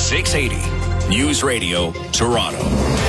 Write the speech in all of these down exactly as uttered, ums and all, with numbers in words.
six eighty News Radio Toronto.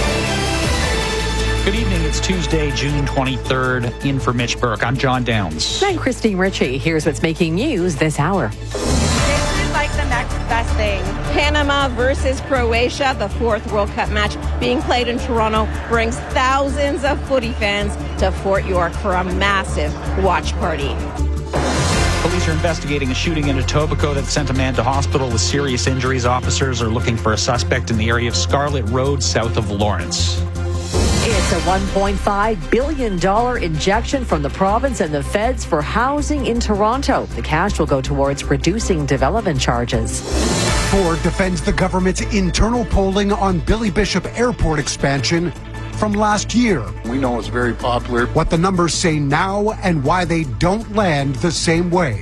Good evening. It's Tuesday, June twenty-third. In for Mitch Burke, I'm John Downs. I'm Christine Ritchie. Here's what's making news this hour. This is like the next best thing. Panama versus Croatia, the fourth World Cup match being played in Toronto, brings thousands of footy fans to Fort York for a massive watch party. Police are investigating a shooting in Etobicoke that sent a man to hospital with serious injuries. Officers are looking for a suspect in the area of Scarlett Road, south of Lawrence. It's a one point five billion dollars injection from the province and the feds for housing in Toronto. The cash will go towards reducing development charges. Ford defends the government's internal polling on Billy Bishop Airport expansion from last year. We know it's very popular. What the numbers say now and why they don't land the same way.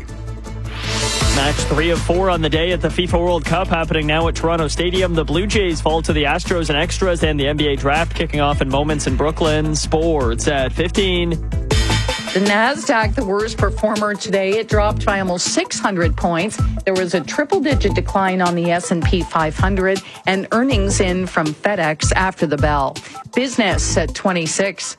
Match three of four on the day at the FIFA World Cup happening now at Toronto Stadium. The Blue Jays fall to the Astros in extras, and the N B A draft kicking off in moments in Brooklyn. Sports at fifteen. The NASDAQ, the worst performer today. It dropped by almost six hundred points. There was a triple-digit decline on the S and P five hundred, and earnings in from FedEx after the bell. Business at twenty-six.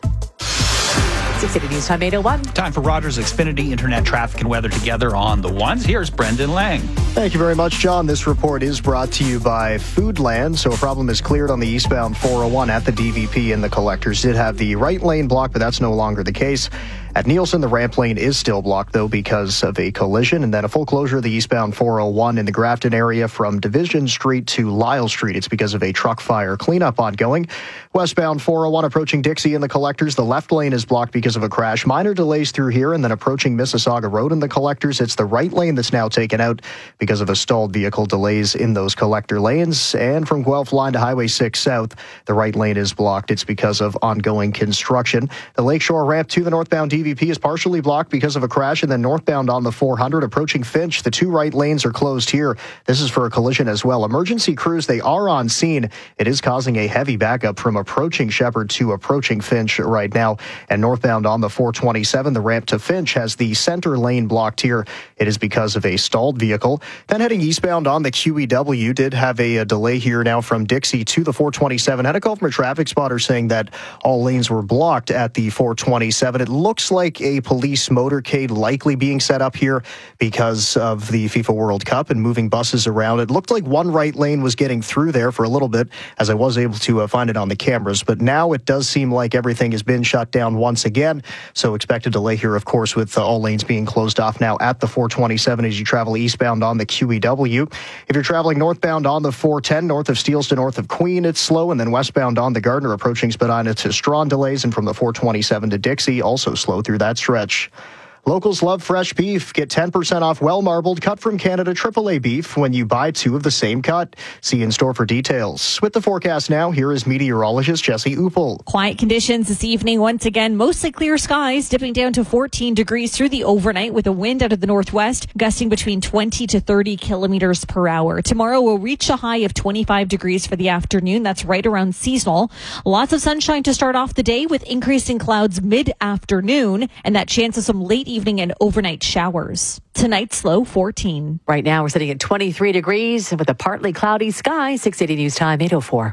six eighty News Time eight oh one. Time for Rogers Xfinity Internet traffic and weather together on the ones. Here's Brendan Lang. Thank you very much, John. This report is brought to you by Foodland. So a problem is cleared on the eastbound four oh one at the D V P, and the collectors did have the right lane blocked, but that's no longer the case. At Nielsen, the ramp lane is still blocked, though, because of a collision, and then a full closure of the eastbound four oh one in the Grafton area from Division Street to Lyle Street. It's because of a truck fire. Cleanup ongoing. Westbound four oh one approaching Dixie in the collectors. The left lane is blocked because of a crash. Minor delays through here, and then approaching Mississauga Road in the collectors. It's the right lane that's now taken out because of a stalled vehicle. Delays in those collector lanes. And from Guelph Line to Highway six South, the right lane is blocked. It's because of ongoing construction. The Lakeshore ramp to the northbound D V P is partially blocked because of a crash, and then northbound on the four hundred approaching Finch. The two right lanes are closed here. This is for a collision as well. Emergency crews, they are on scene. It is causing a heavy backup from approaching Shepherd to approaching Finch right now. And northbound on the four twenty-seven, the ramp to Finch has the center lane blocked here. It is because of a stalled vehicle. Then heading eastbound on the Q E W, did have a, a delay here now from Dixie to the four twenty-seven. Had a call from a traffic spotter saying that all lanes were blocked at the four twenty-seven. It looks like a police motorcade likely being set up here because of the FIFA World Cup and moving buses around. It looked like one right lane was getting through there for a little bit, as I was able to uh, find it on the cameras. But now it does seem like everything has been shut down once again. So expect a delay here, of course, with uh, all lanes being closed off now at the four twenty-seven as you travel eastbound on the Q E W. If you're traveling northbound on the four ten, north of Steelston, north of Queen, it's slow. And then westbound on the Gardner, approaching Spadina to Strawn, delays. And from the four twenty-seven to Dixie, also slow through that stretch. Locals love fresh beef. Get ten percent off well-marbled, cut from Canada triple A beef when you buy two of the same cut. See in-store for details. With the forecast now, here is meteorologist Jesse Uppel. Quiet conditions this evening. Once again, mostly clear skies, dipping down to fourteen degrees through the overnight with a wind out of the northwest, gusting between twenty to thirty kilometers per hour. Tomorrow will reach a high of twenty-five degrees for the afternoon. That's right around seasonal. Lots of sunshine to start off the day with increasing clouds mid-afternoon and that chance of some late evening and overnight showers. Tonight's low fourteen. Right now we're sitting at twenty-three degrees with a partly cloudy sky. six eighty News Time eight oh four.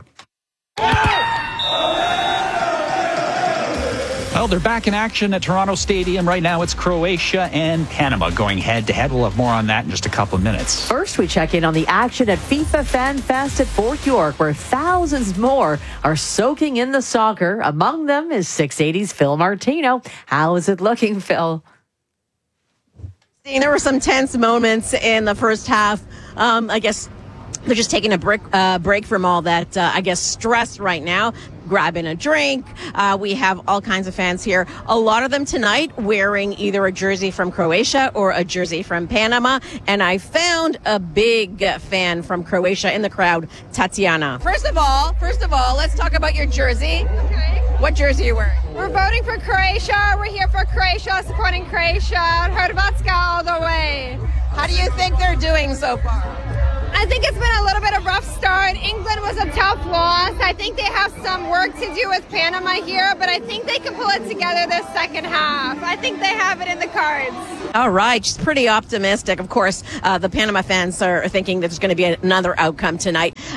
Well, they're back in action at Toronto Stadium. Right now it's Croatia and Panama going head-to-head. We'll have more on that in just a couple of minutes. First, we check in on the action at FIFA Fan Fest at Fort York, where thousands more are soaking in the soccer. Among them is six eighty's Phil Martino. How is it looking, Phil? There were some tense moments in the first half. Um, I guess they're just taking a break, uh, break from all that, uh, I guess, stress right now. Grabbing a drink. Uh, we have all kinds of fans here. A lot of them tonight wearing either a jersey from Croatia or a jersey from Panama. And I found a big fan from Croatia in the crowd, Tatiana. First of all, first of all, let's talk about your jersey. Okay. What jersey are you wearing? We're voting for Croatia. We're here for Croatia, supporting Croatia. Hrvatska all the way. How do you think they're doing so far? I think it's been a little bit of a rough start. England was a tough loss. I think they have some work to do with Panama here, but I think they can pull it together this second half. I think they have it in the cards. All right, she's pretty optimistic. Of course, uh, the Panama fans are thinking that there's going to be another outcome tonight.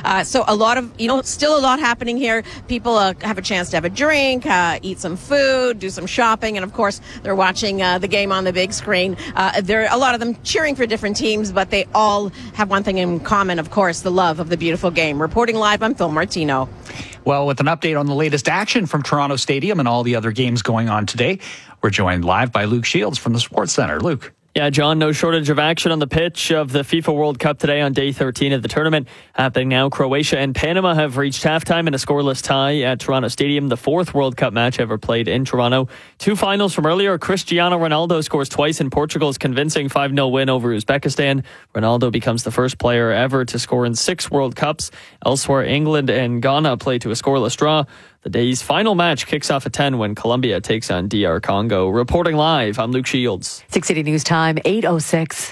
Uh, so a lot of, you know, still a lot happening here. People uh, have a chance to have a drink, uh, eat some food, do some shopping, and of course they're watching uh, the game on the big screen. Uh, there are a lot of them cheering for different teams, but they all have one thing in common, of course, the love of the beautiful game. Reporting live, I'm Phil Martino. Well, with an update on the latest action from Toronto Stadium and all the other games going on today, we're joined live by Luke Shields from the Sports Center. Luke. Yeah, John, no shortage of action on the pitch of the FIFA World Cup today on day thirteen of the tournament. Happening now, Croatia and Panama have reached halftime in a scoreless tie at Toronto Stadium, the fourth World Cup match ever played in Toronto. Two finals from earlier, Cristiano Ronaldo scores twice in Portugal's convincing five nil win over Uzbekistan. Ronaldo becomes the first player ever to score in six World Cups. Elsewhere, England and Ghana play to a scoreless draw. The day's final match kicks off at ten when Colombia takes on D R Congo. Reporting live, I'm Luke Shields. six eighty News Time, eight oh six.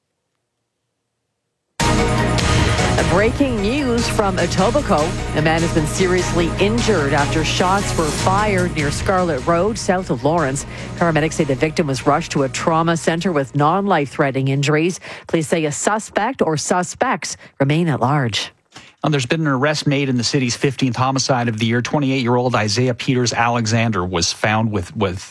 Breaking news from Etobicoke. A man has been seriously injured after shots were fired near Scarlett Road, south of Lawrence. Paramedics say the victim was rushed to a trauma center with non-life-threatening injuries. Police say a suspect or suspects remain at large. And there's been an arrest made in the city's fifteenth homicide of the year. twenty-eight-year-old Isaiah Peters Alexander was found with with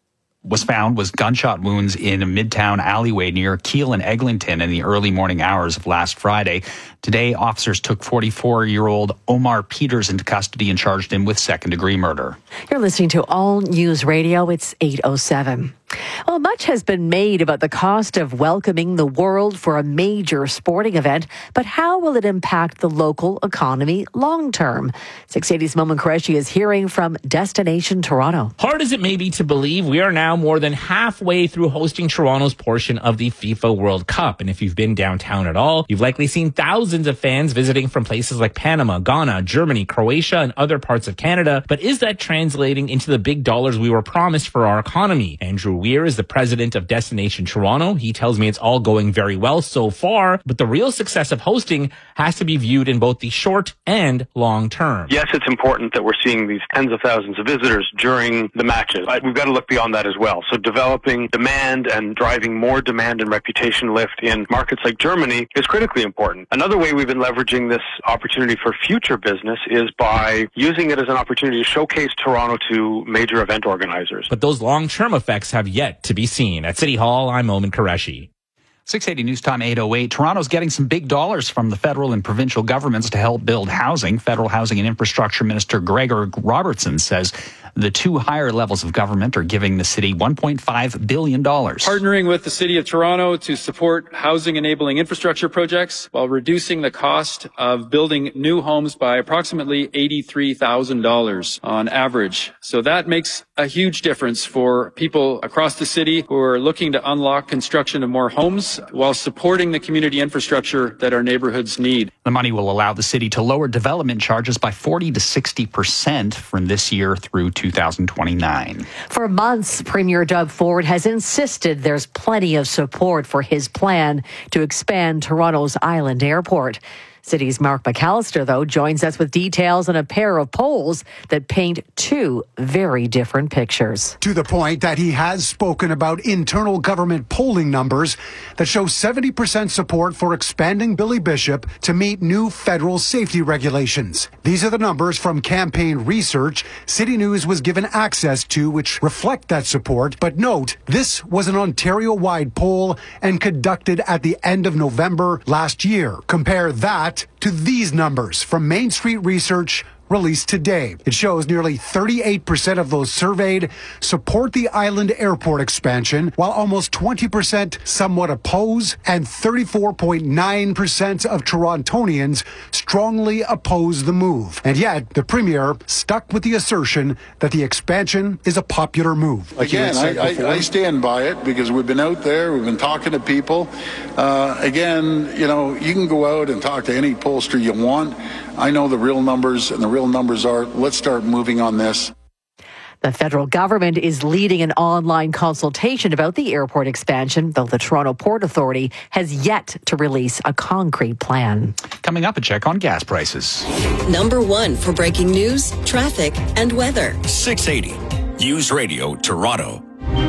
was found with gunshot wounds in a midtown alleyway near Keele and Eglinton in the early morning hours of last Friday. Today, officers took forty-four-year-old Omar Peters into custody and charged him with second-degree murder. You're listening to All News Radio. It's eight oh seven. Well, much has been made about the cost of welcoming the world for a major sporting event, but how will it impact the local economy long term? six eighty's Momin Qureshi is hearing from Destination Toronto. Hard as it may be to believe, we are now more than halfway through hosting Toronto's portion of the FIFA World Cup. And if you've been downtown at all, you've likely seen thousands of fans visiting from places like Panama, Ghana, Germany, Croatia, and other parts of Canada. But is that translating into the big dollars we were promised for our economy? Andrew Weir is the president of Destination Toronto. He tells me it's all going very well so far, but the real success of hosting has to be viewed in both the short and long term. Yes, it's important that we're seeing these tens of thousands of visitors during the matches. But we've got to look beyond that as well. So developing demand and driving more demand and reputation lift in markets like Germany is critically important. Another way we've been leveraging this opportunity for future business is by using it as an opportunity to showcase Toronto to major event organizers. But those long-term effects have yet to be seen. At City Hall, I'm Momin Qureshi. six eighty News Time, eight oh eight. Toronto's getting some big dollars from the federal and provincial governments to help build housing. Federal Housing and Infrastructure Minister Gregor Robertson says the two higher levels of government are giving the city one point five billion dollars. Partnering with the City of Toronto to support housing-enabling infrastructure projects while reducing the cost of building new homes by approximately eighty-three thousand dollars on average. So that makes a huge difference for people across the city who are looking to unlock construction of more homes while supporting the community infrastructure that our neighborhoods need. The money will allow the city to lower development charges by forty to sixty percent from this year through two thousand twenty-nine. For months, Premier Doug Ford has insisted there's plenty of support for his plan to expand Toronto's Island Airport. City's Mark McAllister, though, joins us with details on a pair of polls that paint two very different pictures. To the point that he has spoken about internal government polling numbers that show seventy percent support for expanding Billy Bishop to meet new federal safety regulations. These are the numbers from campaign research City News was given access to, which reflect that support. But note, this was an Ontario-wide poll and conducted at the end of November last year. Compare that to these numbers from Main Street Research released today. It shows nearly thirty-eight percent of those surveyed support the Island Airport expansion, while almost twenty percent somewhat oppose, and thirty-four point nine percent of Torontonians strongly oppose the move. And yet, the Premier stuck with the assertion that the expansion is a popular move. Like Again, I, I, I stand by it because we've been out there, we've been talking to people. Uh, again, you know, you can go out and talk to any pollster you want. I know the real numbers, and the real numbers are, let's start moving on this. The federal government is leading an online consultation about the airport expansion, though the Toronto Port Authority has yet to release a concrete plan. Coming up, a check on gas prices. Number one for breaking news, traffic, and weather. six eighty News Radio Toronto.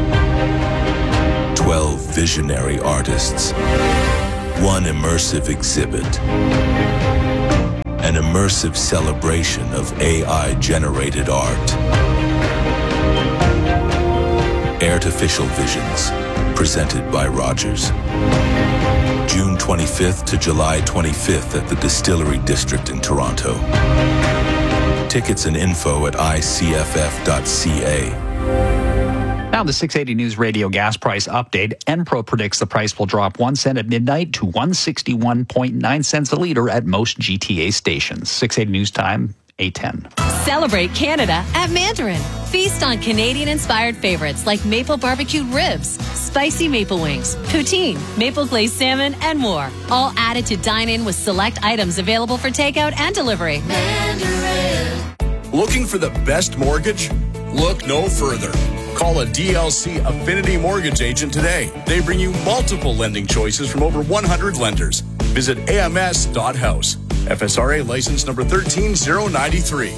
Twelve visionary artists. One immersive exhibit. immersive celebration of A I-generated art. Artificial Visions, presented by Rogers. June twenty-fifth to July twenty-fifth at the Distillery District in Toronto. Tickets and info at I C F F dot C A. Now the six eighty News Radio gas price update. Enpro predicts the price will drop one cent at midnight to one sixty-one point nine cents a litre at most G T A stations. six eighty News Time, eight ten. Celebrate Canada at Mandarin. Feast on Canadian-inspired favorites like maple barbecued ribs, spicy maple wings, poutine, maple glazed salmon, and more. All added to dine in with select items available for takeout and delivery. Mandarin. Looking for the best mortgage? Look no further. Call a D L C Affinity Mortgage agent today. They bring you multiple lending choices from over one hundred lenders. Visit A M S dot house. F S R A license number one three zero nine three.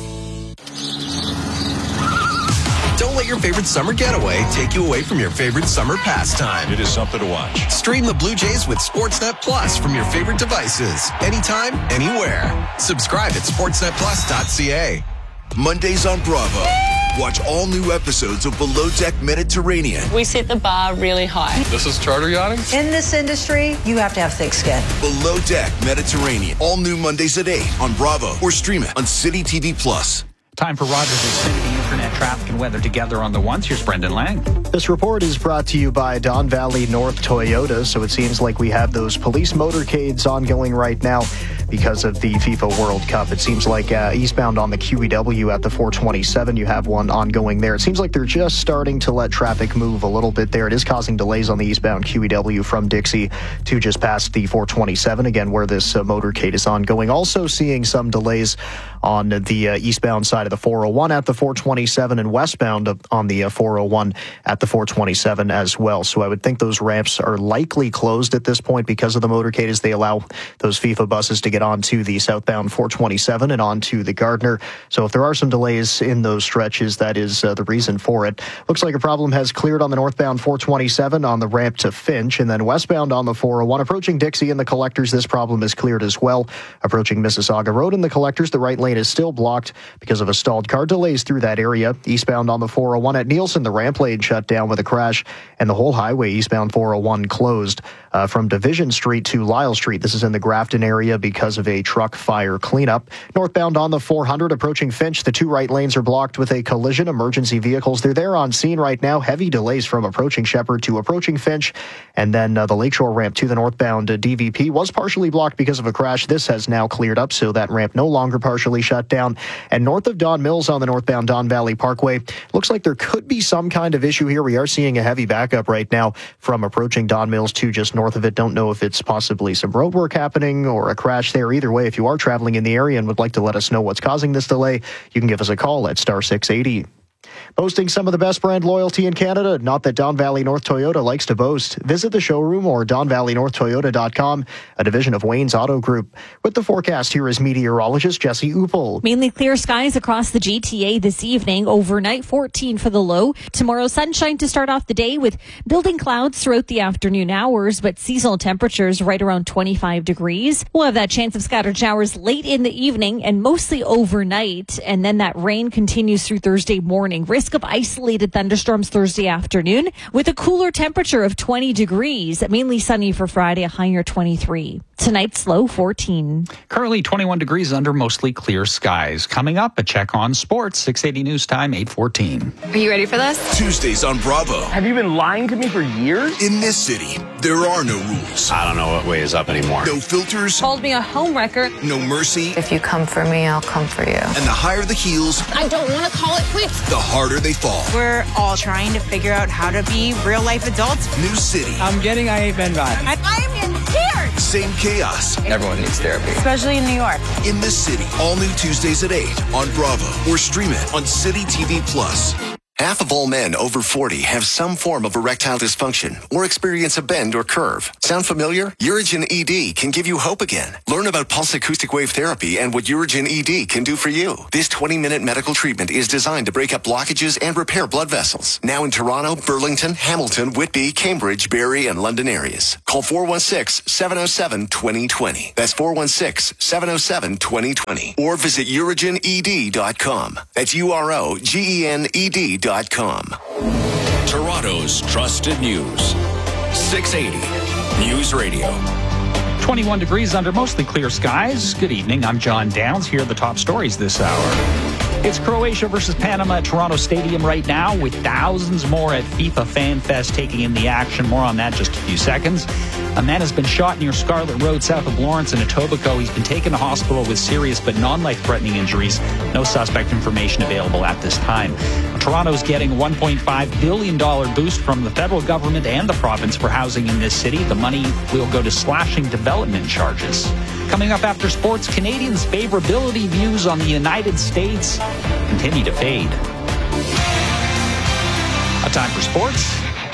Don't let your favorite summer getaway take you away from your favorite summer pastime. It is something to watch. Stream the Blue Jays with Sportsnet Plus from your favorite devices. Anytime, anywhere. Subscribe at sportsnet plus dot c a. Mondays on Bravo. Watch all new episodes of Below Deck Mediterranean. We set the bar really high. This is charter yachting? In this industry, you have to have thick skin. Below Deck Mediterranean. All new Mondays at eight on Bravo or stream it on City T V Plus. Time for Rogers Xfinity Internet traffic and weather together on the ones. Here's Brendan Lang. This report is brought to you by Don Valley North Toyota. So it seems like we have those police motorcades ongoing right now because of the FIFA World Cup. It seems like uh, eastbound on the Q E W at the four twenty-seven, you have one ongoing there. It seems like they're just starting to let traffic move a little bit there. It is causing delays on the eastbound Q E W from Dixie to just past the four twenty-seven, again, where this uh, motorcade is ongoing. Also seeing some delays on the uh, eastbound side of the four oh one at the four twenty-seven and westbound on the uh, four oh one at the four twenty-seven as well. So I would think those ramps are likely closed at this point because of the motorcade as they allow those FIFA buses to get onto the southbound four twenty-seven and onto the Gardner. So if there are some delays in those stretches, that is uh, the reason for it. Looks like a problem has cleared on the northbound four twenty-seven on the ramp to Finch, and then westbound on the four oh one approaching Dixie and the Collectors. This problem is cleared as well. Approaching Mississauga Road and the Collectors, the right lane is still blocked because of a stalled car. Delays through that area. Eastbound on the four oh one at Nielsen, the ramp lane shut down with a crash, and the whole highway eastbound four oh one closed uh, from Division Street to Lyle Street. This is in the Grafton area because of a truck fire cleanup. Northbound on the four hundred approaching Finch, the two right lanes are blocked with a collision. Emergency vehicles, they're there on scene right now. Heavy delays from approaching Shepherd to approaching Finch, and then uh, the Lakeshore ramp to the northbound uh, D V P was partially blocked because of a crash. This has now cleared up, so that ramp no longer partially shut down. And north of Don Mills on the northbound Don Valley Parkway, looks like there could be some kind of issue here. We are seeing a heavy backup right now from approaching Don Mills to just north of it. Don't know if it's possibly some road work happening or a crash there. Either way, if you are traveling in the area and would like to let us know what's causing this delay, you can give us a call at star six eighty. Boasting some of the best brand loyalty in Canada, not that Don Valley North Toyota likes to boast. Visit the showroom or don valley north toyota dot com, a division of Wayne's Auto Group. With the forecast, here is meteorologist Jesse Uppel. Mainly clear skies across the G T A this evening. Overnight, fourteen for the low. Tomorrow, sunshine to start off the day with building clouds throughout the afternoon hours, but seasonal temperatures right around twenty-five degrees. We'll have that chance of scattered showers late in the evening and mostly overnight, and then that rain continues through Thursday morning. Risk of isolated thunderstorms Thursday afternoon with a cooler temperature of twenty degrees. Mainly sunny for Friday, a higher twenty-three. Tonight's low fourteen. Currently twenty-one degrees under mostly clear skies. Coming up, a check on sports. six eighty News Time, eight fourteen. Are you ready for this? Tuesdays on Bravo. Have you been lying to me for years? In this city, there are no rules. I don't know what way is up anymore. No filters. Called me a homewrecker. No mercy. If you come for me, I'll come for you. And the higher the heels, I don't want to call it quits. the harder they fall. We're all trying to figure out how to be real life adults. New city. I'm getting I Hate Ben vibes. I, I'm in tears. Same chaos. Everyone needs therapy. Especially in New York. In this city. All new Tuesdays at eight on Bravo or stream it on City T V Plus. Half of all men over forty have some form of erectile dysfunction or experience a bend or curve. Sound familiar? Urigen E D can give you hope again. Learn about pulse acoustic wave therapy and what Urigen E D can do for you. This twenty-minute medical treatment is designed to break up blockages and repair blood vessels. Now in Toronto, Burlington, Hamilton, Whitby, Cambridge, Barrie, and London areas. Call four one six, seven oh seven, two oh two oh. That's four one six, seven oh seven, two oh two oh. Or visit urigen e d dot com. That's U R O G E N E D dot com. Toronto's trusted news. six eighty News Radio. twenty-one degrees under mostly clear skies. Good evening. I'm John Downs. Here are the top stories this hour. It's Croatia versus Panama at Toronto Stadium right now, with thousands more at FIFA Fan Fest taking in the action. More on that in just a few seconds. A man has been shot near Scarlet Road south of Lawrence in Etobicoke. He's been taken to hospital with serious but non-life-threatening injuries. No suspect information available at this time. Toronto's getting a one point five billion dollars boost from the federal government and the province for housing in this city. The money will go to slashing development charges. Coming up after sports, Canadians' favorability views on the United States continue to fade. A time for sports.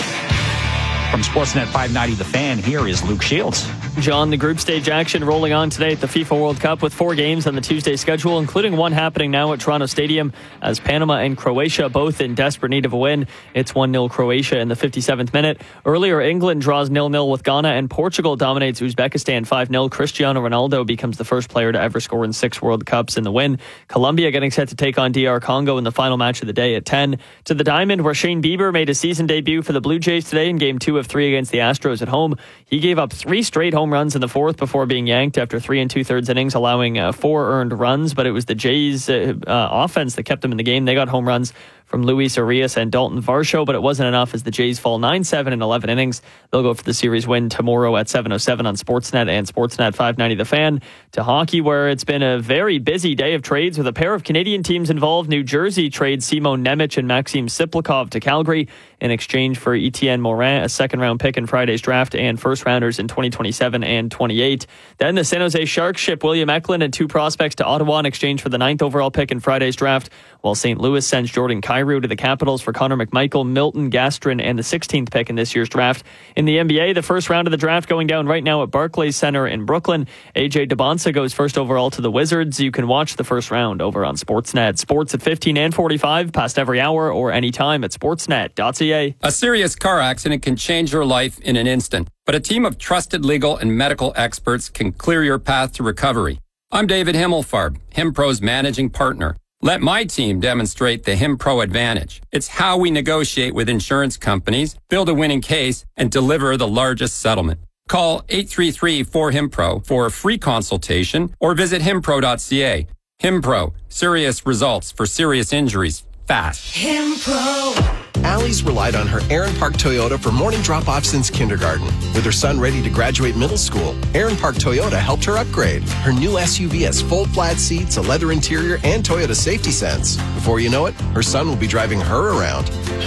From Sportsnet five ninety The Fan, here is Luke Shields. John, the group stage action rolling on today at the FIFA World Cup with four games on the Tuesday schedule, including one happening now at Toronto Stadium as Panama and Croatia both in desperate need of a win. It's one nil Croatia in the fifty-seventh minute. Earlier, England draws nil nil with Ghana, and Portugal dominates Uzbekistan five nil. Cristiano Ronaldo becomes the first player to ever score in six World Cups in the win. Colombia getting set to take on D R Congo in the final match of the day at ten. To the Diamond, where Shane Bieber made his season debut for the Blue Jays today in game two of three against the Astros at home. He gave up three straight home runs in the fourth before being yanked after three and two-thirds innings, allowing uh, four earned runs. But it was the Jays' uh, uh, offense that kept them in the game. They got home runs from Luis Arias and Dalton Varsho, but it wasn't enough as the Jays fall nine seven in eleven innings. They'll go for the series win tomorrow at seven oh seven on Sportsnet and Sportsnet five ninety The Fan. To hockey, where it's been a very busy day of trades with a pair of Canadian teams involved. New Jersey trades Simon Nemec and Maxim Siplikov to Calgary in exchange for Etienne Morin, a second-round pick in Friday's draft, and first-rounders in twenty twenty-seven and twenty-eight. Then the San Jose Sharks ship William Eklund and two prospects to Ottawa in exchange for the ninth overall pick in Friday's draft, while Saint Louis sends Jordan Kyrou to the Capitals for Connor McMichael, Milton Gastrin, and the sixteenth pick in this year's draft. In the N B A, the first round of the draft going down right now at Barclays Center in Brooklyn. A J DeBonsa goes first overall to the Wizards. You can watch the first round over on Sportsnet. Sports at fifteen and forty-five, past every hour or anytime at sportsnet dot c a. A serious car accident can change your life in an instant, but a team of trusted legal and medical experts can clear your path to recovery. I'm David Himmelfarb, HimPro's managing partner. Let my team demonstrate the HimPro advantage. It's how we negotiate with insurance companies, build a winning case, and deliver the largest settlement. Call eight three three, four, HIMPRO for a free consultation or visit himpro dot c a. HimPro, serious results for serious injuries, fast. HimPro. Allie's relied on her Aaron Park Toyota for morning drop-off since kindergarten. With her son ready to graduate middle school, Aaron Park Toyota helped her upgrade. Her new S U V has full flat seats, a leather interior, and Toyota Safety Sense. Before you know it, her son will be driving her around.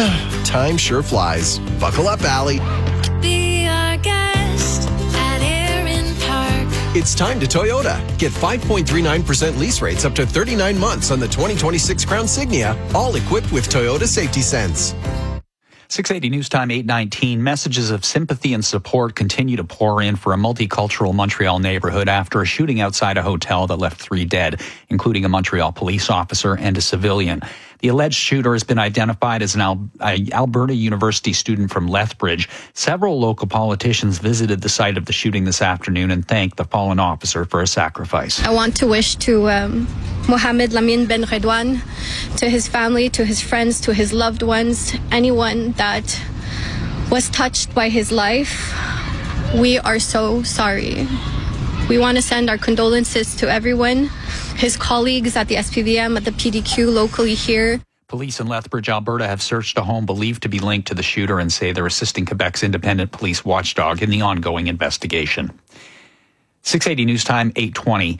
Time sure flies. Buckle up, Allie. Be our guest at Aaron Park. It's time to Toyota. Get five point three nine percent lease rates up to thirty-nine months on the twenty twenty-six Crown Signia, all equipped with Toyota Safety Sense. six eighty News Time, eight nineteen. Messages of sympathy and support continue to pour in for a multicultural Montreal neighborhood after a shooting outside a hotel that left three dead, including a Montreal police officer and a civilian. The alleged shooter has been identified as an Al- Alberta University student from Lethbridge. Several local politicians visited the site of the shooting this afternoon and thanked the fallen officer for a sacrifice. I want to wish to um, Mohamed Lamin Ben Redouane, to his family, to his friends, to his loved ones, anyone that was touched by his life. We are so sorry. We want to send our condolences to everyone, his colleagues at the S P V M, at the P D Q locally here. Police in Lethbridge, Alberta have searched a home believed to be linked to the shooter and say they're assisting Quebec's independent police watchdog in the ongoing investigation. six eighty News Time, eight twenty.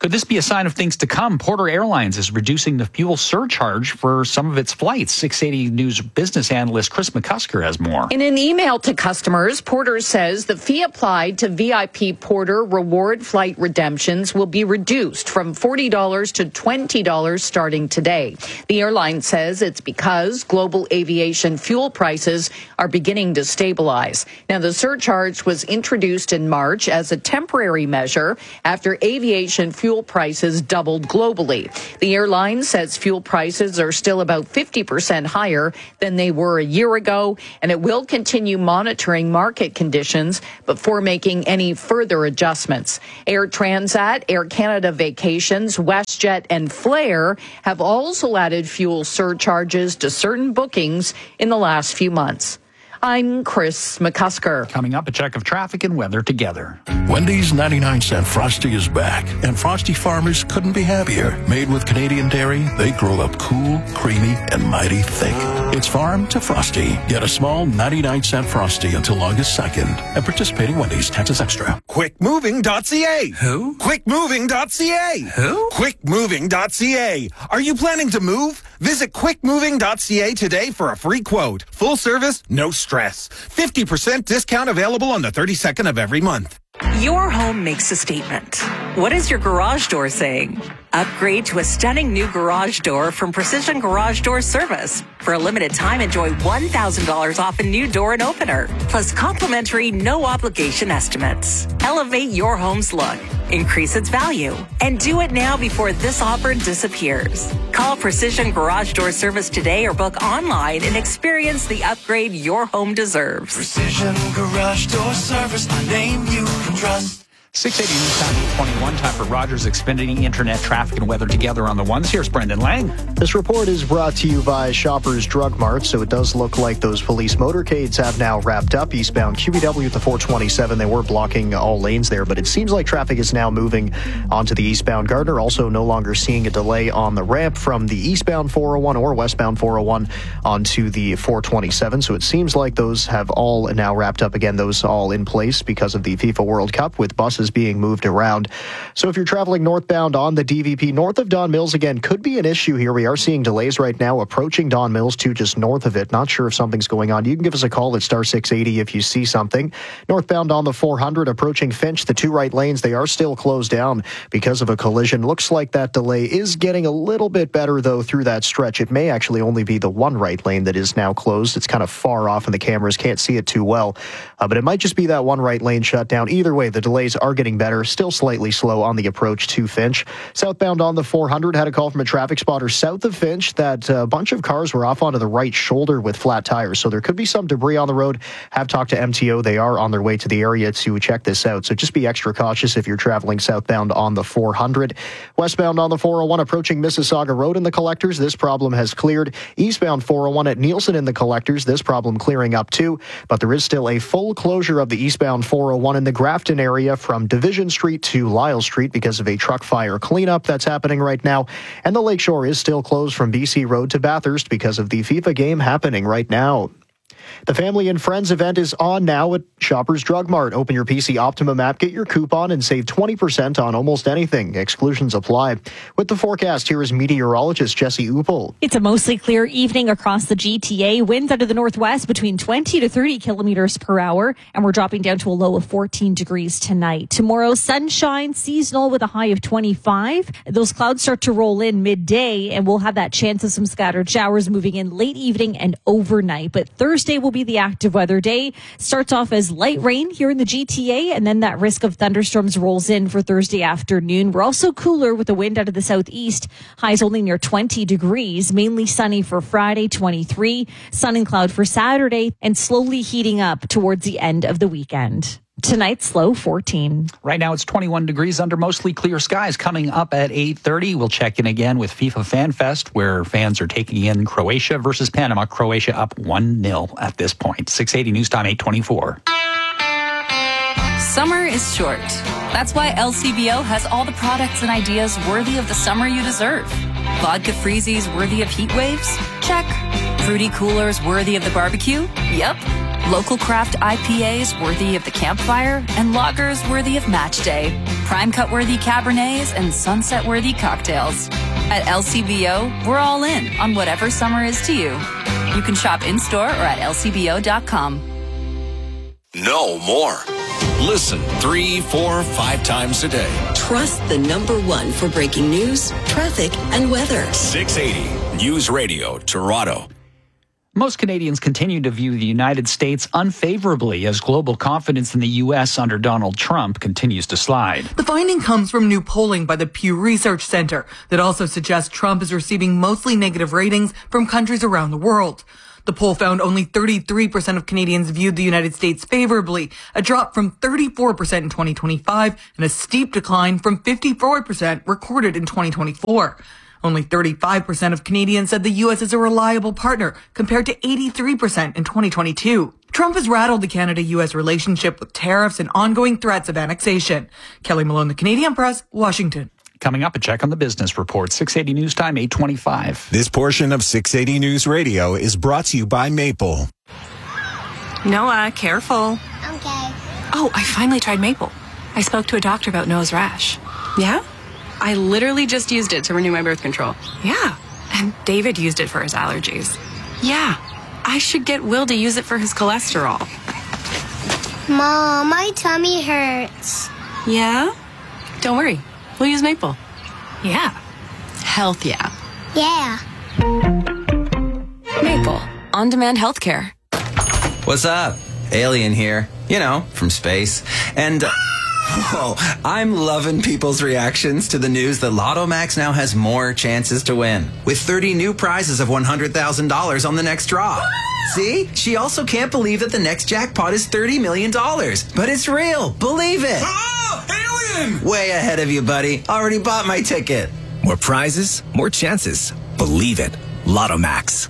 Could this be a sign of things to come? Porter Airlines is reducing the fuel surcharge for some of its flights. six eighty News business analyst Chris McCusker has more. In an email to customers, Porter says the fee applied to V I P Porter reward flight redemptions will be reduced from forty dollars to twenty dollars starting today. The airline says it's because global aviation fuel prices are beginning to stabilize. Now, the surcharge was introduced in March as a temporary measure after aviation fuel prices doubled globally. The airline says fuel prices are still about fifty percent higher than they were a year ago, and it will continue monitoring market conditions before making any further adjustments. Air Transat, Air Canada Vacations, WestJet, and Flair have also added fuel surcharges to certain bookings in the last few months. I'm Chris McCusker. Coming up, a check of traffic and weather together. Wendy's ninety-nine cent Frosty is back, and Frosty farmers couldn't be happier. Made with Canadian dairy, they grow up cool, creamy, and mighty thick. It's farm to Frosty. Get a small ninety-nine cent Frosty until August second. At participating Wendy's, taxes extra. quick moving dot c a. Who? quick moving dot c a. Who? quick moving dot c a. Are you planning to move? Visit quick moving dot c a today for a free quote. Full service, no stress. fifty percent discount available on the thirty-second of every month. Your home makes a statement. What is your garage door saying? Upgrade to a stunning new garage door from Precision Garage Door Service. For a limited time, enjoy one thousand dollars off a new door and opener, plus complimentary no-obligation estimates. Elevate your home's look, increase its value, and do it now before this offer disappears. Call Precision Garage Door Service today or book online and experience the upgrade your home deserves. Precision Garage Door Service, a name you can trust. six eighty News Time eight twenty-one. Time for Rogers Xfinity Internet traffic and weather together on the ones. Here's Brendan Lang. This report is brought to you by Shoppers Drug Mart. So it does look like those police motorcades have now wrapped up. Eastbound Q B W at the four twenty-seven. They were blocking all lanes there, but it seems like traffic is now moving onto the eastbound Gardner. Also no longer seeing a delay on the ramp from the eastbound four oh one or westbound four oh one onto the four twenty-seven. So it seems like those have all now wrapped up again. Those all in place because of the FIFA World Cup with buses being moved around. So if you're traveling northbound on the D V P north of Don Mills, again, could be an issue here. We are seeing delays right now approaching Don Mills to just north of it. Not sure if something's going on. You can give us a call at star six eighty if you see something. Northbound on the four hundred approaching Finch, the two right lanes, they are still closed down because of a collision. Looks like that delay is getting a little bit better, though, through that stretch. It may actually only be the one right lane that is now closed. It's kind of far off and the cameras can't see it too well. Uh, but it might just be that one right lane shut down. Either way, the delays are getting better. Still slightly slow on the approach to Finch. Southbound on the four hundred had a call from a traffic spotter south of Finch that a bunch of cars were off onto the right shoulder with flat tires. So there could be some debris on the road. Have talked to M T O. They are on their way to the area to check this out. So just be extra cautious if you're traveling southbound on the four hundred. Westbound on the four oh one approaching Mississauga Road in the collectors. This problem has cleared. Eastbound four oh one at Nielsen in the collectors. This problem clearing up too. But there is still a full closure of the eastbound four oh one in the Grafton area from Division Street to Lyle Street because of a truck fire cleanup that's happening right now. And the Lakeshore is still closed from B C Road to Bathurst because of the FIFA game happening right now. The Family and Friends event is on now at Shoppers Drug Mart. Open your P C Optimum app, get your coupon, and save twenty percent on almost anything. Exclusions apply. With the forecast, here is meteorologist Jesse Uppel. It's a mostly clear evening across the G T A. Winds out of the northwest between twenty to thirty kilometers per hour, and we're dropping down to a low of fourteen degrees tonight. Tomorrow, sunshine, seasonal with a high of twenty-five. Those clouds start to roll in midday, and we'll have that chance of some scattered showers moving in late evening and overnight. But Thursday will be the active weather day. Starts off as light rain here in the G T A, and then that risk of thunderstorms rolls in for Thursday afternoon. We're also cooler with the wind out of the southeast. Highs only near twenty degrees. Mainly sunny for Friday, twenty-three. Sun and cloud for Saturday, and slowly heating up towards the end of the weekend. Tonight's low fourteen. Right now it's twenty-one degrees under mostly clear skies. Coming up at eight thirty, we'll check in again with FIFA Fan Fest, where fans are taking in Croatia versus Panama. Croatia up one nil at this point. six eighty News Time eight twenty-four. Summer is short. That's why L C B O has all the products and ideas worthy of the summer you deserve. Vodka freezies worthy of heat waves? Check. Fruity coolers worthy of the barbecue? Yep. Local craft I P As worthy of the campfire and lagers worthy of match day. Prime cut worthy Cabernets and sunset worthy cocktails. At L C B O, we're all in on whatever summer is to you. You can shop in-store or at L C B O dot com. Know more. Listen three, four, five times a day. Trust the number one for breaking news, traffic, and weather. six eighty News Radio, Toronto. Most Canadians continue to view the United States unfavorably as global confidence in the U S under Donald Trump continues to slide. The finding comes from new polling by the Pew Research Center that also suggests Trump is receiving mostly negative ratings from countries around the world. The poll found only thirty-three percent of Canadians viewed the United States favorably, a drop from thirty-four percent in twenty twenty-five and a steep decline from fifty-four percent recorded in twenty twenty-four. Only thirty-five percent of Canadians said the U S is a reliable partner, compared to eighty-three percent in twenty twenty-two. Trump has rattled the Canada-U S relationship with tariffs and ongoing threats of annexation. Kelly Malone, The Canadian Press, Washington. Coming up, a check on the business report. six eighty News Time, eight twenty-five. This portion of six eighty News Radio is brought to you by Maple. Noah, careful. Okay. Oh, I finally tried Maple. I spoke to a doctor about Noah's rash. Yeah? I literally just used it to renew my birth control. Yeah. And David used it for his allergies. Yeah. I should get Will to use it for his cholesterol. Mom, my tummy hurts. Yeah? Don't worry. We'll use Maple. Yeah. Health, yeah. Yeah. Maple. On-demand healthcare. What's up? Alien here. You know, from space. And... Uh, whoa, I'm loving people's reactions to the news that Lotto Max now has more chances to win, with thirty new prizes of one hundred thousand dollars on the next draw. See? She also can't believe that the next jackpot is thirty million dollars. But it's real. Believe it. Oh, alien! Way ahead of you, buddy. Already bought my ticket. More prizes, more chances. Believe it. Lotto Max.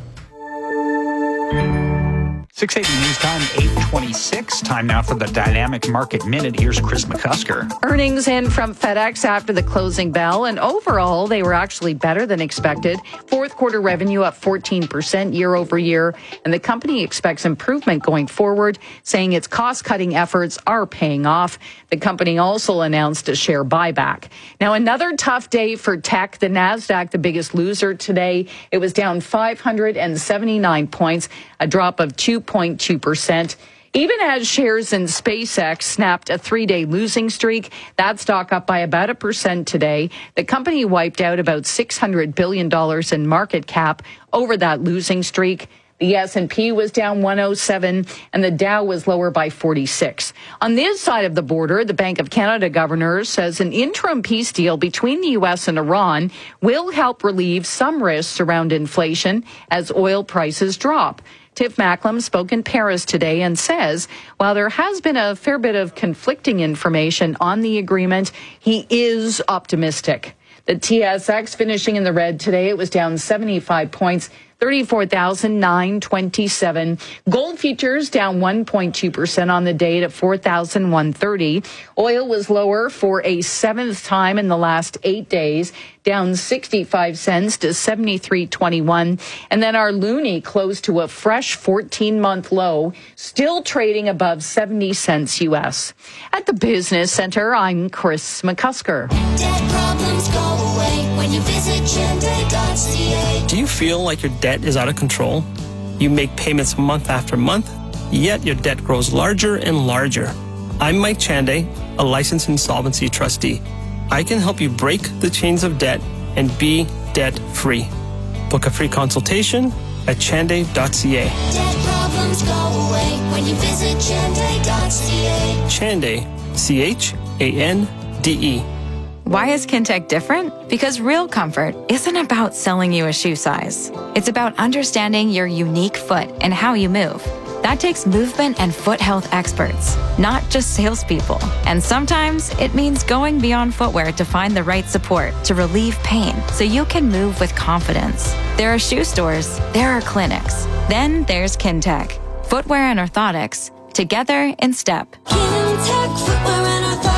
six eighty News Time, eight twenty-six. Time now for the Dynamic Market Minute. Here's Chris McCusker. Earnings in from FedEx after the closing bell, and overall, they were actually better than expected. Fourth quarter revenue up fourteen percent year over year, and the company expects improvement going forward, saying its cost-cutting efforts are paying off. The company also announced a share buyback. Now, another tough day for tech. The NASDAQ, the biggest loser today, it was down five hundred seventy-nine points, a drop of two point two percent. Even as shares in SpaceX snapped a three-day losing streak, that stock up by about a percent today. The company wiped out about six hundred billion dollars in market cap over that losing streak. The S and P was down one oh seven, and the Dow was lower by forty-six. On this side of the border, the Bank of Canada governor says an interim peace deal between the U S and Iran will help relieve some risks around inflation as oil prices drop. Tiff Macklem spoke in Paris today and says, while there has been a fair bit of conflicting information on the agreement, he is optimistic. The T S X finishing in the red today. It was down seventy-five points, thirty-four thousand nine hundred twenty-seven. Gold futures down one point two percent on the day at four thousand one hundred thirty. Oil was lower for a seventh time in the last eight days, down sixty-five cents to seventy-three twenty-one. And then our loonie closed to a fresh fourteen-month low, still trading above seventy cents U S. At the Business Center, I'm Chris McCusker. Debt problems go away when you visit Chande dot c a. Do you feel like your debt is out of control? You make payments month after month, yet your debt grows larger and larger. I'm Mike Chande, a licensed insolvency trustee. I can help you break the chains of debt and be debt-free. Book a free consultation at Chande dot c a. Debt problems go away when you visit Chande dot c a. Chande, C H A N D E. Why is Kintec different? Because real comfort isn't about selling you a shoe size. It's about understanding your unique foot and how you move. That takes movement and foot health experts, not just salespeople. And sometimes it means going beyond footwear to find the right support to relieve pain so you can move with confidence. There are shoe stores, there are clinics. Then there's Kintec. Footwear and orthotics, together in step. Kintec footwear and orthotics.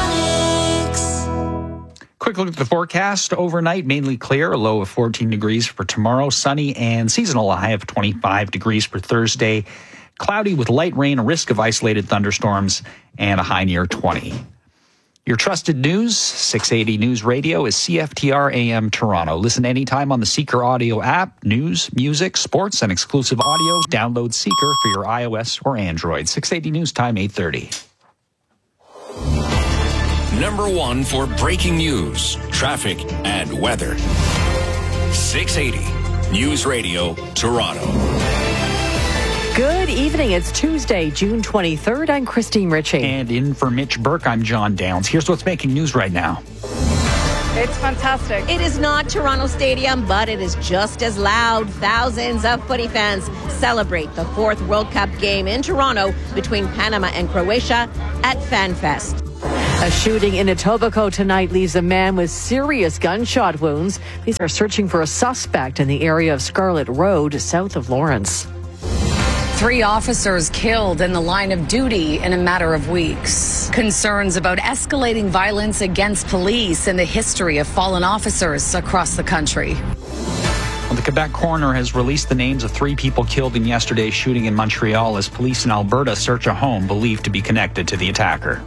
Quick look at the forecast. Overnight, mainly clear, a low of fourteen degrees for tomorrow. Sunny and seasonal, a high of twenty-five degrees for Thursday. cloudy with light rain, a risk of isolated thunderstorms, and a high near twenty. Your trusted news, six eighty News Radio, is C F T R A M Toronto. Listen anytime on the Seeker Audio app. News, music, sports, and exclusive audio. Download Seeker for your iOS or Android. six eighty News Time, eight thirty. Number one for breaking news, traffic, and weather. six eighty News Radio, Toronto. Good evening. It's Tuesday, June twenty-third. I'm Christine Ritchie. And in for Mitch Burke, I'm John Downs. Here's what's making news right now. It's fantastic. It is not Toronto Stadium, but it is just as loud. Thousands of footy fans celebrate the fourth World Cup game in Toronto between Panama and Croatia at FanFest. A shooting in Etobicoke tonight leaves a man with serious gunshot wounds. Police are searching for a suspect in the area of Scarlett Road, south of Lawrence. Three officers killed in the line of duty in a matter of weeks. Concerns about escalating violence against police and the history of fallen officers across the country. Well, the Quebec coroner has released the names of three people killed in yesterday's shooting in Montreal as police in Alberta search a home believed to be connected to the attacker.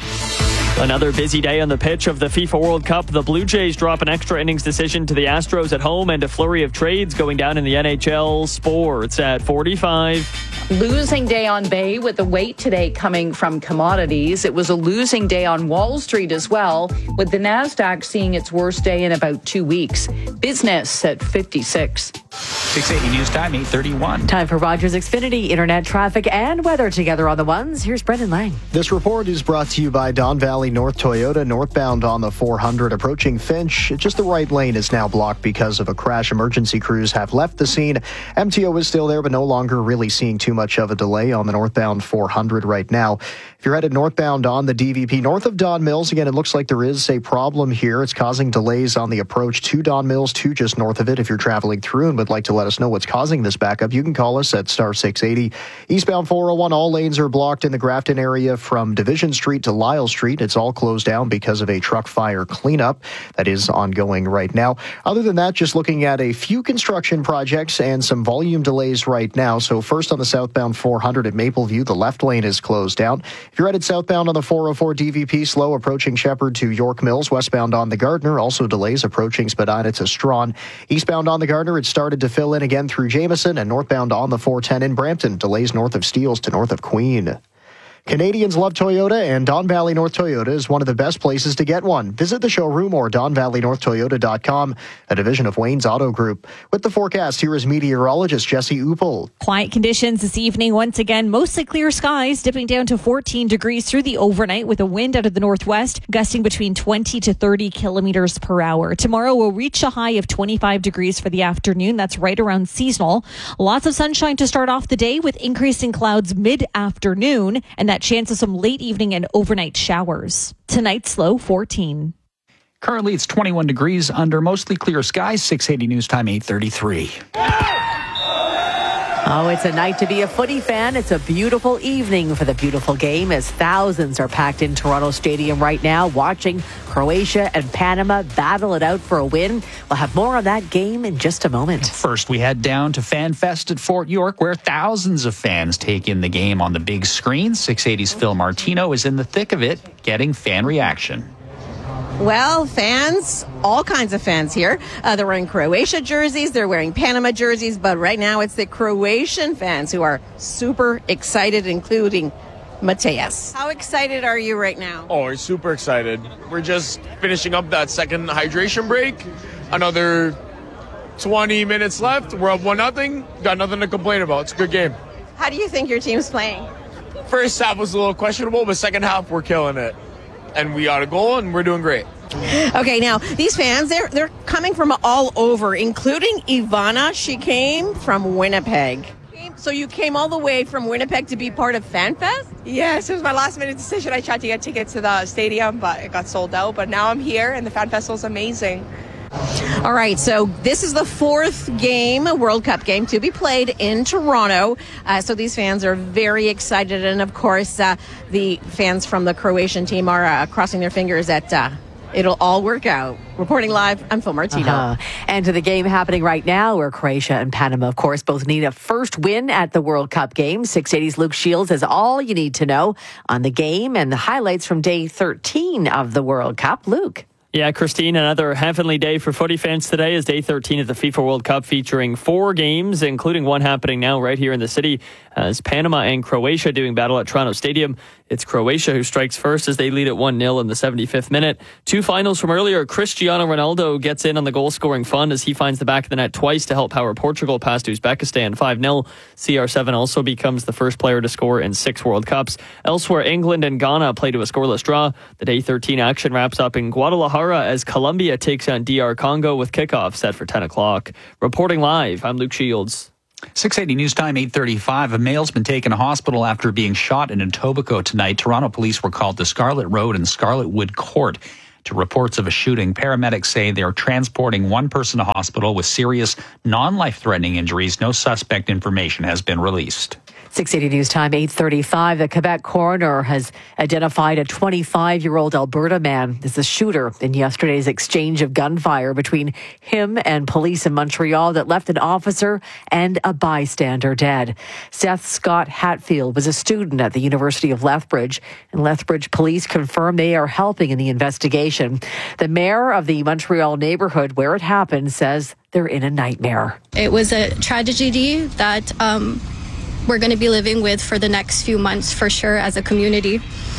Another busy day on the pitch of the FIFA World Cup. The Blue Jays drop an extra innings decision to the Astros at home, and a flurry of trades going down in the N H L. Sports at forty-five. Losing day on Bay with the weight today coming from commodities. It was a losing day on Wall Street as well, with the NASDAQ seeing its worst day in about two weeks. Business at fifty-six. six eighty News Time, eight thirty-one. Time for Rogers Xfinity, internet traffic and weather together on the ones. Here's Brendan Lang. This report is brought to you by Don Valley North Toyota, northbound on the four hundred approaching Finch. Just the right lane is now blocked because of a crash. Emergency crews have left the scene. M T O is still there, but no longer really seeing too much of a delay on the northbound four hundred right now. If you're headed northbound on the D V P, north of Don Mills, again, it looks like there is a problem here. It's causing delays on the approach to Don Mills, to just north of it. If you're traveling through and would like to let us know what's causing this backup, you can call us at star six eighty. Eastbound four oh one, all lanes are blocked in the Grafton area from Division Street to Lyle Street. It's all closed down because of a truck fire cleanup that is ongoing right now. Other than that, just looking at a few construction projects and some volume delays right now. So first on the southbound four hundred at Mapleview, the left lane is closed down. If you're headed southbound on the four oh four D V P, slow approaching Shepherd to York Mills. Westbound on the Gardner, also delays approaching Spadina to Strawn. Eastbound on the Gardner, it started to fill in again through Jameson, and northbound on the four ten in Brampton, delays north of Steeles to north of Queen. Canadians love Toyota, and Don Valley North Toyota is one of the best places to get one. Visit the showroom or don valley north toyota dot com, a division of Wayne's Auto Group. With the forecast, here is meteorologist Jesse Uppel. Quiet conditions this evening. Once again, mostly clear skies, dipping down to fourteen degrees through the overnight with a wind out of the northwest, gusting between twenty to thirty kilometers per hour. Tomorrow will reach a high of twenty-five degrees for the afternoon. That's right around seasonal. Lots of sunshine to start off the day with increasing clouds mid-afternoon, and that chance of some late evening and overnight showers. Tonight's low fourteen. Currently, it's twenty-one degrees under mostly clear skies. six eighty News Time, eight thirty-three. Oh, it's a night to be a footy fan. It's a beautiful evening for the beautiful game as thousands are packed in Toronto Stadium right now watching Croatia and Panama battle it out for a win. We'll have more on that game in just a moment. First, we head down to FanFest at Fort York, where thousands of fans take in the game on the big screen. six eighty's Phil Martino is in the thick of it, getting fan reaction. Well, fans, all kinds of fans here. Uh, they're wearing Croatia jerseys, they're wearing Panama jerseys, but right now it's the Croatian fans who are super excited, including Mateus. How excited are you right now? Oh, we're super excited. We're just finishing up that second hydration break. Another twenty minutes left. We're up one nothing. Got nothing to complain about. It's a good game. How do you think your team's playing? First half was a little questionable, but second half we're killing it. And we got a goal, and we're doing great. Okay, now, these fans, they're they're coming from all over, including Ivana. She came from Winnipeg. So you came all the way from Winnipeg to be part of FanFest? Yes, it was my last minute decision. I tried to get tickets to the stadium, but it got sold out. But now I'm here, and the Fan Festival is amazing. All right, so this is the fourth game, a World Cup game, to be played in Toronto. Uh, so these fans are very excited. And, of course, uh, the fans from the Croatian team are uh, crossing their fingers that uh, it'll all work out. Reporting live, I'm Phil Martino. Uh-huh. And to the game happening right now, where Croatia and Panama, of course, both need a first win at the World Cup game. six eighty's Luke Shields has all you need to know on the game and the highlights from day thirteen of the World Cup. Luke. Yeah, Christine, another heavenly day for footy fans today is day thirteen of the FIFA World Cup, featuring four games, including one happening now right here in the city, as Panama and Croatia doing battle at Toronto Stadium. It's Croatia who strikes first as they lead at one nil in the seventy-fifth minute. Two finals from earlier, Cristiano Ronaldo gets in on the goal-scoring fun as he finds the back of the net twice to help power Portugal past Uzbekistan five nil. C R seven also becomes the first player to score in six World Cups. Elsewhere, England and Ghana play to a scoreless draw. The day thirteen action wraps up in Guadalajara as Colombia takes on D R Congo with kickoff set for ten o'clock. Reporting live, I'm Luke Shields. six eighty News Time, eight thirty-five. A male's been taken to hospital after being shot in Etobicoke tonight. Toronto police were called to Scarlet Road and Scarlet Wood Court to reports of a shooting. Paramedics say they are transporting one person to hospital with serious, non-life-threatening injuries. No suspect information has been released. six eighty News Time, eight thirty-five. The Quebec coroner has identified a twenty-five-year-old Alberta man as the shooter in yesterday's exchange of gunfire between him and police in Montreal that left an officer and a bystander dead. Seth Scott Hatfield was a student at the University of Lethbridge, and Lethbridge police confirm they are helping in the investigation. The mayor of the Montreal neighborhood where it happened says they're in a nightmare. It was a tragedy that um, we're going to be living with for the next few months for sure as a community.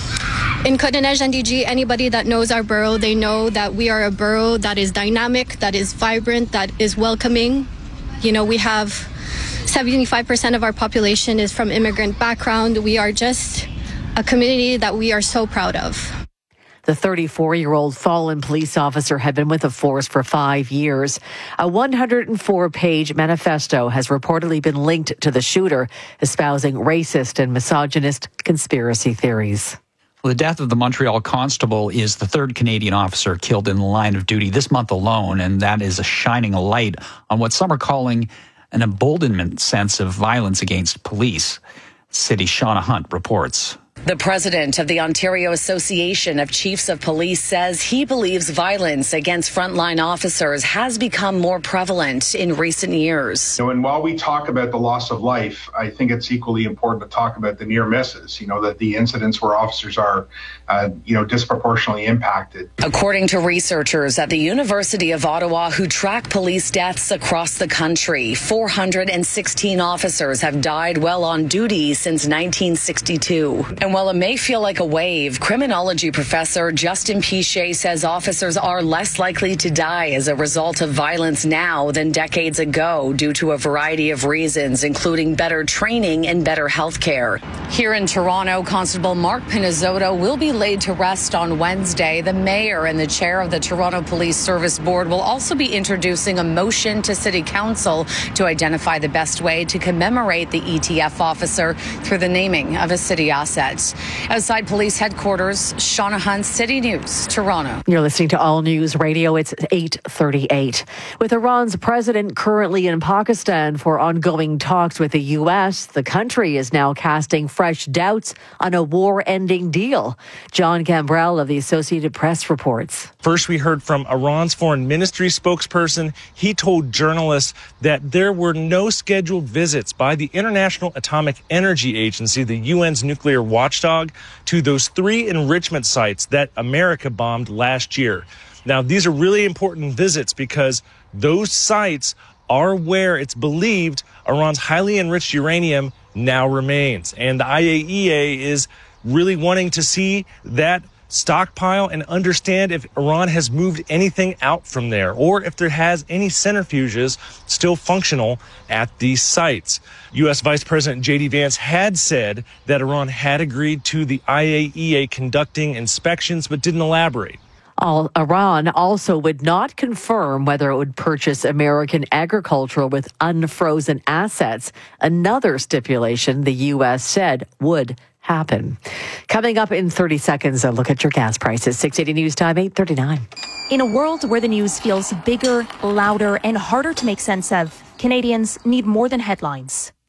In Côte-des-Neiges N D G, anybody that knows our borough, they know that we are a borough that is dynamic, that is vibrant, that is welcoming. You know, we have seventy-five percent of our population is from immigrant background. We are just a community that we are so proud of. The thirty-four-year-old fallen police officer had been with the force for five years. A one hundred four page manifesto has reportedly been linked to the shooter, espousing racist and misogynist conspiracy theories. Well, the death of the Montreal constable is the third Canadian officer killed in the line of duty this month alone, and that is a shining a light on what some are calling an emboldenment sense of violence against police. City Shauna Hunt reports. The president of the Ontario Association of Chiefs of Police says he believes violence against frontline officers has become more prevalent in recent years. You know, and while we talk about the loss of life, I think it's equally important to talk about the near misses, you know, that the incidents where officers are, uh, you know, disproportionately impacted. According to researchers at the University of Ottawa who track police deaths across the country, four hundred sixteen officers have died while on duty since nineteen sixty-two. And while it may feel like a wave, criminology professor Justin Piché says officers are less likely to die as a result of violence now than decades ago due to a variety of reasons, including better training and better health care. Here in Toronto, Constable Mark Pinizzotto will be laid to rest on Wednesday. The mayor and the chair of the Toronto Police Service Board will also be introducing a motion to City Council to identify the best way to commemorate the E T F officer through the naming of a city asset. Outside police headquarters, Shauna Hunt, City News, Toronto. You're listening to All News Radio. It's eight thirty-eight. With Iran's president currently in Pakistan for ongoing talks with the U S, the country is now casting fresh doubts on a war-ending deal. John Gambrell of the Associated Press reports. First, we heard from Iran's foreign ministry spokesperson. He told journalists that there were no scheduled visits by the International Atomic Energy Agency, the U N's nuclear watchdog, to those three enrichment sites that America bombed last year. Now, these are really important visits because those sites are where it's believed Iran's highly enriched uranium now remains. And the I A E A is really wanting to see that stockpile and understand if Iran has moved anything out from there or if there has any centrifuges still functional at these sites. U S Vice President J D Vance had said that Iran had agreed to the I A E A conducting inspections but didn't elaborate. All, Iran also would not confirm whether it would purchase American agricultural with unfrozen assets, another stipulation the U S said would happen. Coming up in thirty seconds, a look at your gas prices. six eighty News Time, eight thirty-nine. In a world where the news feels bigger, louder, and harder to make sense of, Canadians need more than headlines.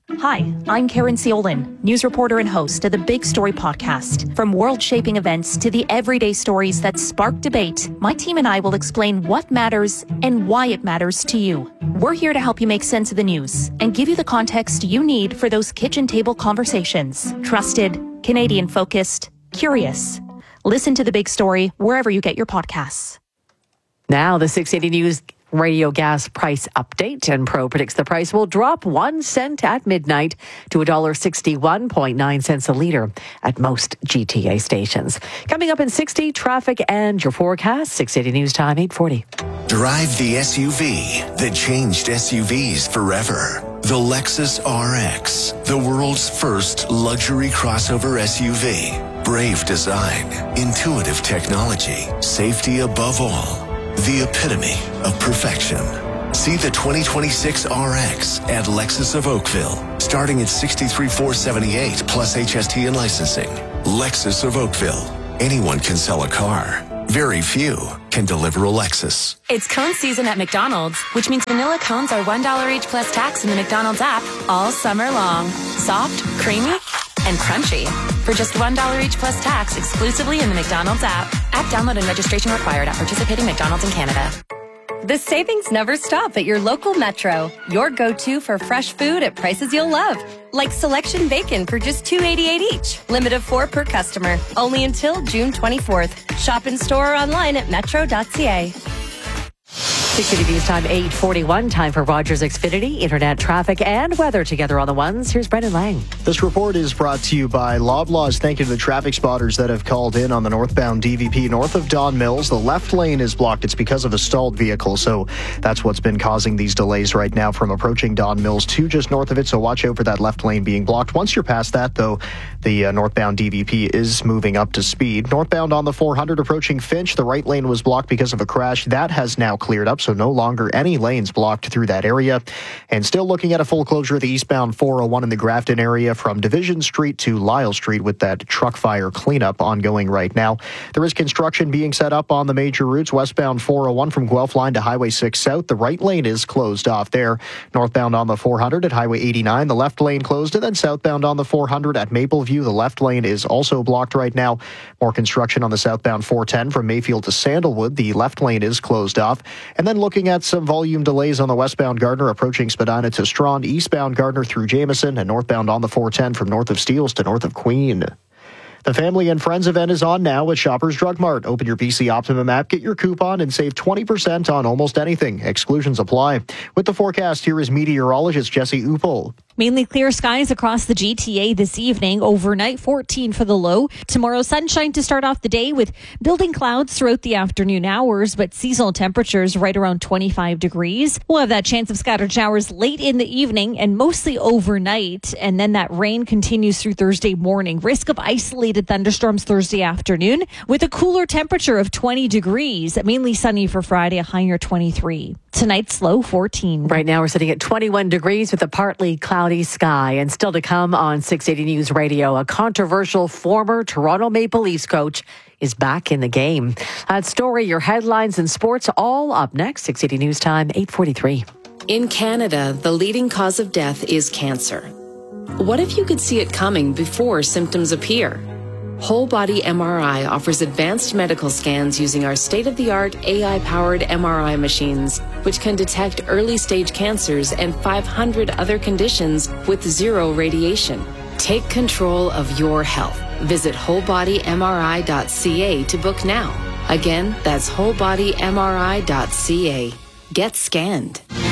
Hi, I'm Karen Seolin, news reporter and host of the Big Story podcast. From world-shaping events to the everyday stories that spark debate, my team and I will explain what matters and why it matters to you. We're here to help you make sense of the news and give you the context you need for those kitchen table conversations. Trusted, Canadian-focused, curious. Listen to The Big Story wherever you get your podcasts. Now, the six eighty News Radio gas price update, and Pro predicts the price will drop one cent at midnight to one dollar sixty-one point nine cents a litre at most G T A stations. Coming up in sixty, traffic and your forecast. six eighty News Time, eight forty. Drive the S U V that changed S U Vs forever. The Lexus R X, the world's first luxury crossover S U V. Brave design, intuitive technology, safety above all. The epitome of perfection. See the twenty twenty-six R X at Lexus of Oakville, starting at sixty-three thousand four hundred seventy-eight dollars plus H S T and licensing. Lexus of Oakville. Anyone can sell a car. Very few can deliver a Lexus. It's cone season at McDonald's, which means vanilla cones are one dollar each plus tax in the McDonald's app all summer long. Soft, creamy, and crunchy. For just one dollar each plus tax exclusively in the McDonald's app. App download and registration required at participating McDonald's in Canada. The savings never stop at your local Metro. Your go-to for fresh food at prices you'll love. Like selection bacon for just two dollars and eighty-eight cents each. Limit of four per customer. Only until June twenty-fourth. Shop in store or online at metro dot c a. six eighty News Time, eight forty-one. Time for Rogers Xfinity, internet traffic and weather together on the ones. Here's Brendan Lang. This report is brought to you by Loblaws. Thank you to the traffic spotters that have called in on the northbound D V P north of Don Mills. The left lane is blocked. It's because of a stalled vehicle, so that's what's been causing these delays right now from approaching Don Mills to just north of it, so watch out for that left lane being blocked. Once you're past that, though, the uh, northbound D V P is moving up to speed. Northbound on the four hundred approaching Finch, the right lane was blocked because of a crash. That has now cleared up, so no longer any lanes blocked through that area. And still looking at a full closure of the eastbound four oh one in the Grafton area from Division Street to Lyle Street with that truck fire cleanup ongoing right now. There is construction being set up on the major routes. Westbound four oh one from Guelph Line to Highway six South. The right lane is closed off there. Northbound on the four hundred at Highway eighty-nine, the left lane closed. And then southbound on the four hundred at Mapleview, the left lane is also blocked right now. More construction on the southbound four ten from Mayfield to Sandalwood. The left lane is closed off. And then looking at some volume delays on the westbound Gardner approaching Spadina to Strawn, eastbound Gardner through Jameson, and northbound on the four ten from north of Steeles to north of Queen. The Family and Friends event is on now at Shoppers Drug Mart. Open your B C Optimum app, get your coupon, and save twenty percent on almost anything. Exclusions apply. With the forecast, here is meteorologist Jesse Uppel. Mainly clear skies across the G T A this evening. Overnight, fourteen for the low. Tomorrow, sunshine to start off the day with building clouds throughout the afternoon hours, but seasonal temperatures right around twenty-five degrees. We'll have that chance of scattered showers late in the evening and mostly overnight. And then that rain continues through Thursday morning. Risk of isolated thunderstorms Thursday afternoon with a cooler temperature of twenty degrees. Mainly sunny for Friday, a high near twenty-three. Tonight's low fourteen. Right now we're sitting at twenty-one degrees with a partly cloudy sky. And still to come on six eighty News Radio, a controversial former Toronto Maple Leafs coach is back in the game. That story, your headlines and sports, all up next. six eighty News Time, eight forty-three. In Canada, the leading cause of death is cancer. What if you could see it coming before symptoms appear? Whole Body M R I offers advanced medical scans using our state-of-the-art A I-powered M R I machines, which can detect early-stage cancers and five hundred other conditions with zero radiation. Take control of your health. Visit whole body m r i dot c a to book now. Again, that's whole body m r i dot c a. Get scanned.